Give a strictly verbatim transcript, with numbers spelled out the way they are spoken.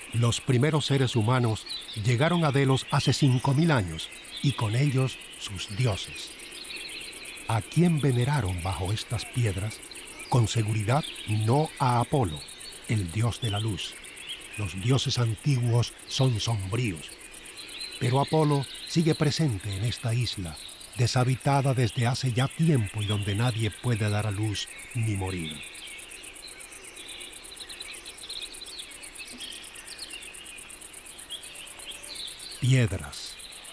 Los primeros seres humanos llegaron a Delos hace cinco mil años y con ellos sus dioses. ¿A quién veneraron bajo estas piedras? Con seguridad no a Apolo, el dios de la luz. Los dioses antiguos son sombríos. Pero Apolo sigue presente en esta isla, deshabitada desde hace ya tiempo y donde nadie puede dar a luz ni morir. Piedras.